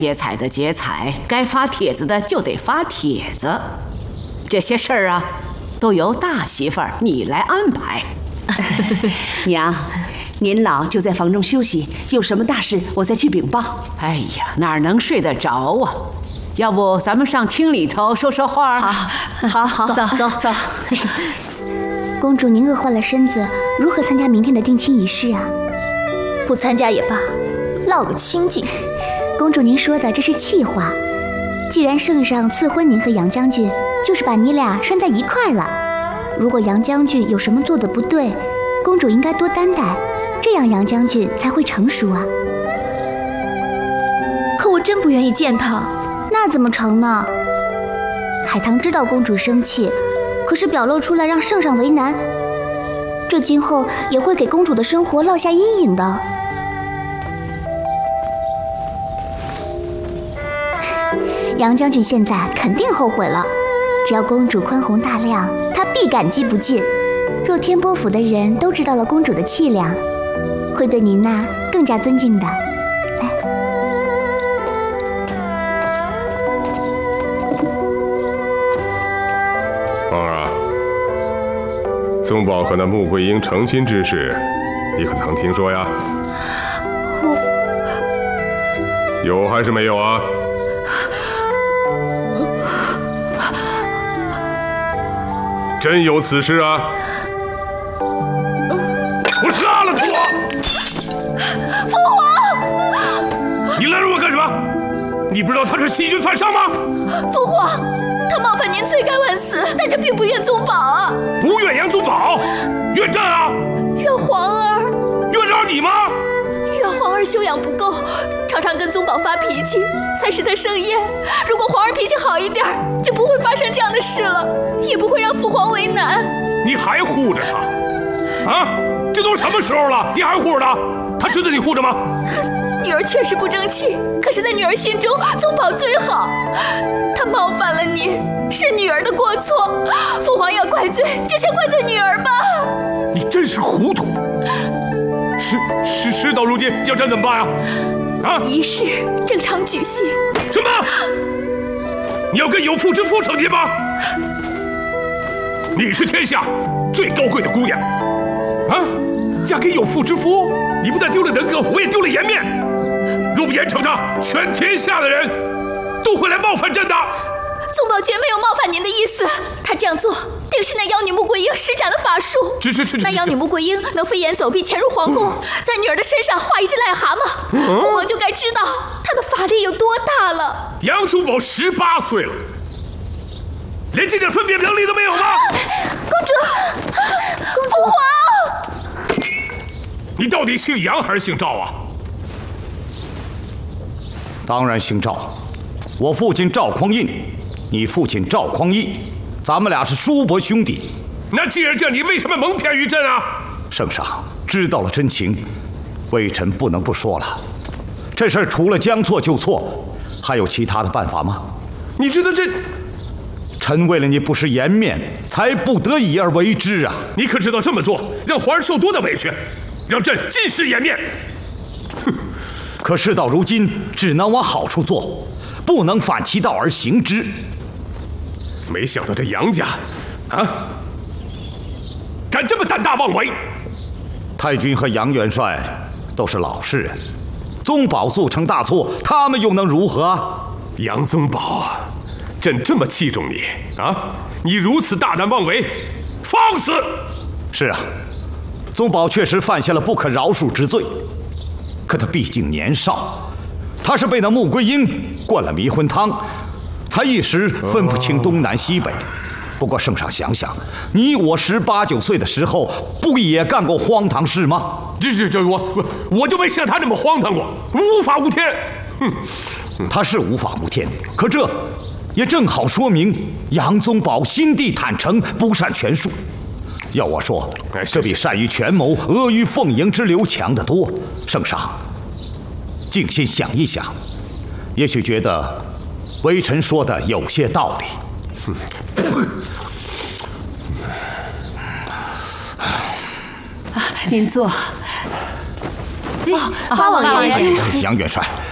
劫财的劫财，该发帖子的就得发帖子。这些事儿啊，都由大媳妇儿你来安排。 娘，您老就在房中休息，有什么大事我再去禀报。 哎呀，哪能睡得着啊？要不咱们上厅里头说说话？ 好，走。 公主，您饿坏了身子，如何参加明天的定亲仪式啊？ 不参加也罢，落个清净。 公主，您说的这是气话。既然圣上赐婚您和杨将军，就是把你俩拴在一块儿了。如果杨将军有什么做的不对，公主应该多担待，这样杨将军才会成熟啊。 可我真不愿意见他。 那怎么成呢？海棠知道公主生气，可是表露出来让圣上为难，这今后也会给公主的生活落下阴影的。杨将军现在肯定后悔了，只要公主宽宏大量，他必感激不尽。若天波府的人都知道了公主的气量，会对您呐更加尊敬的。来， 皇儿，宗宝和那穆桂英成亲之事，你可曾听说呀？有还是没有啊？真有此事啊！我杀了父王！ 父皇， 你拦着我干什么？你不知道他是欺君犯上吗？ 父皇，他冒犯您，罪该万死，但这并不怨宗宝啊！ 不怨杨宗保，怨朕啊！ 怨皇儿， 怨着你吗？ 怨皇儿修养不够，常常跟宗宝发脾气，才使他生厌。如果皇儿脾气好一点，就不会发生这样的事了，也不会让父皇为难。 你还护着他？啊，这都什么时候了，你还护着他？他值得你护着吗？ 女儿确实不争气，可是在女儿心中，宗宝最好。他冒犯了您，是女儿的过错，父皇要怪罪，就先怪罪女儿吧。 你真是糊涂！事到如今，叫朕怎么办呀？啊！ 仪式正常举行。 什么？你要跟有妇之夫成亲吗？你是天下最高贵的姑娘，啊！嫁给有妇之夫，你不但丢了人格，我也丢了颜面。若不严惩他，全天下的人都会来冒犯朕的。 宗宝绝没有冒犯您的意思，他这样做定是那妖女穆桂英施展了法术。那妖女穆桂英能飞檐走壁潜入皇宫，在女儿的身上画一只癞蛤蟆，父皇就该知道她的法力有多大了。 杨宗保18岁了，连这点分辨能力都没有吗？ 公主，父皇， 你到底姓杨还是姓赵啊？ 当然姓赵，我父亲赵匡胤，你父亲赵匡义，咱们俩是叔伯兄弟。 那既然这样，你为什么蒙骗于朕啊？ 圣上知道了真情，微臣不能不说了。这事儿除了将错就错，还有其他的办法吗？ 你知道这…… 臣为了你不失颜面，才不得已而为之啊！ 你可知道这么做让皇上受多大委屈，让朕尽失颜面？ 哼！可事到如今，只能往好处做，不能反其道而行之。 没想到这杨家，啊，敢这么胆大妄为！ 太君和杨元帅都是老实人，宗保做成大错，他们又能如何啊？ 杨宗保，朕这么器重你啊，你如此大胆妄为，放肆！ 是啊，宗保确实犯下了不可饶恕之罪，可他毕竟年少，他是被那穆桂英灌了迷魂汤，才一时分不清东南西北。不过圣上想想，你我18、19岁的时候，不也干过荒唐事吗？ 我就没像他这么荒唐过，无法无天。 哼，他是无法无天，可这也正好说明杨宗保心地坦诚，不善权术。要我说，这比善于权谋、阿谀奉迎之流强得多。圣上，静心想一想，也许觉得微臣说的有些道理。 您坐。 八王爷， 杨元帅，